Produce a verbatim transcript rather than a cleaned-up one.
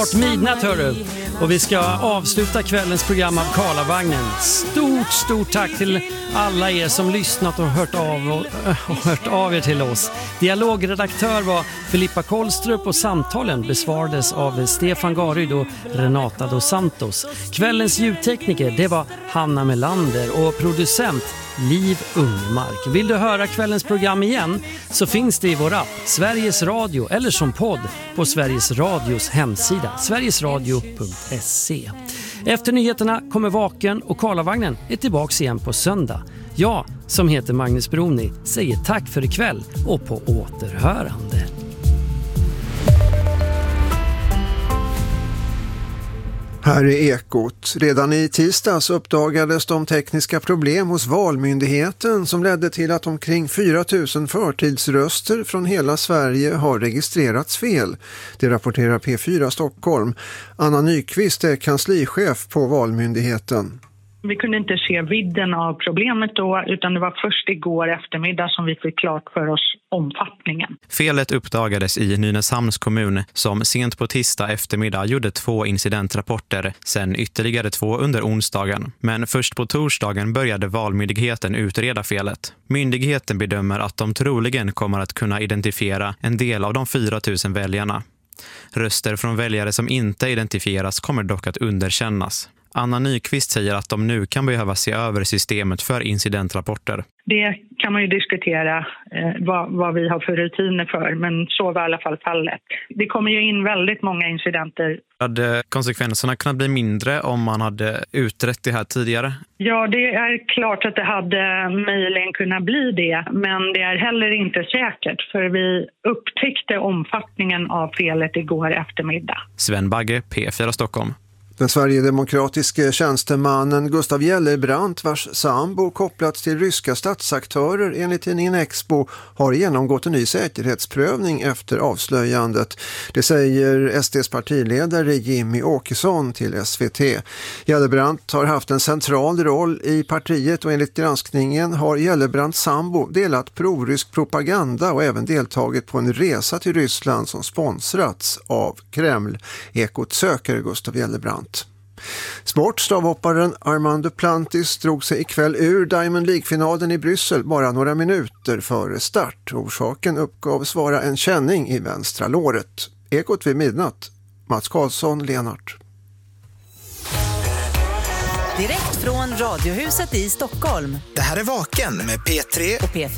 snart midnatt, hörru. Och vi ska avsluta kvällens program av Karlavagnen. Stort, stort tack till alla er som lyssnat och hört av, och, och hört av er till oss. Dialogredaktör var Filippa Kollstrup och samtalen besvarades av Stefan Garyd och Renata dos Santos. Kvällens ljudtekniker, det var Hanna Melander och producent Liv Ungmark. Vill du höra kvällens program igen så finns det i vår app Sveriges Radio eller som podd på Sveriges Radios hemsida sverigesradio punkt se. Efter nyheterna kommer Vaken och Karlavagnen är tillbaka igen på söndag. Jag, som heter Magnus Broni, säger tack för ikväll och på återhörande. Här är Ekot. Redan i tisdags uppdagades de tekniska problem hos Valmyndigheten som ledde till att omkring fyra tusen förtidsröster från hela Sverige har registrerats fel. Det rapporterar P fyra Stockholm. Anna Nyqvist är kanslichef på Valmyndigheten. Vi kunde inte se vidden av problemet då, utan det var först igår eftermiddag som vi fick klart för oss omfattningen. Felet uppdagades i Nynäshamns kommun som sent på tisdag eftermiddag gjorde två incidentrapporter, sen ytterligare två under onsdagen. Men först på torsdagen började Valmyndigheten utreda felet. Myndigheten bedömer att de troligen kommer att kunna identifiera en del av de fyra tusen väljarna. Röster från väljare som inte identifieras kommer dock att underkännas. Anna Nyqvist säger att de nu kan behöva se över systemet för incidentrapporter. Det kan man ju diskutera eh, vad, vad vi har för rutiner för, men så var i alla fall fallet. Det kommer ju in väldigt många incidenter. Hade konsekvenserna kunnat bli mindre om man hade utrett det här tidigare? Ja, det är klart att det hade möjligen kunnat bli det, men det är heller inte säkert, för vi upptäckte omfattningen av felet igår eftermiddag. Sven Bagge, P fyra Stockholm. Den sverigedemokratiske tjänstemannen Gustav Gellebrand, vars sambo kopplats till ryska statsaktörer enligt tidningen Expo, har genomgått en ny säkerhetsprövning efter avslöjandet. Det säger S D:s partiledare Jimmy Åkesson till S V T. Gellebrand har haft en central roll i partiet och enligt granskningen har Gellebrands sambo delat prorysk propaganda och även deltagit på en resa till Ryssland som sponsrats av Kreml. Ekot söker Gustav Gellebrand. Sport, stavhopparen Armand Duplantis drog sig ikväll ur Diamond League-finalen i Bryssel bara några minuter före start. Orsaken uppgavs vara en känning i vänstra låret. Ekot vid midnatt. Mats Karlsson, Lenart. Direkt från Radiohuset i Stockholm. Det här är Vaken med P tre och P fyra.